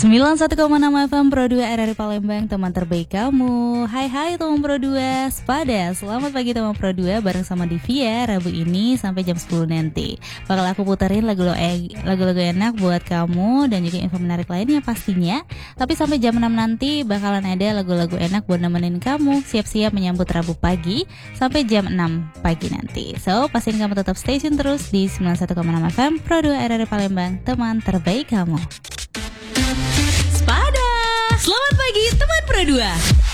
91,6 FM Pro 2 RRI Palembang, teman terbaik kamu. Hai teman Pro 2 Sepada, selamat pagi teman Pro 2. Bareng sama Divya, Rabu ini sampai jam 10 nanti bakal aku puterin lagu-lagu enak buat kamu dan juga info menarik lainnya pastinya. Tapi sampai jam 6 nanti bakalan ada lagu-lagu enak buat nemenin kamu siap-siap menyambut Rabu pagi sampai jam 6 pagi nanti. So, pastiin kamu tetap stay tune terus di 91,6 FM Pro 2 RRI Palembang, teman terbaik kamu. Selamat pagi teman Pro 2.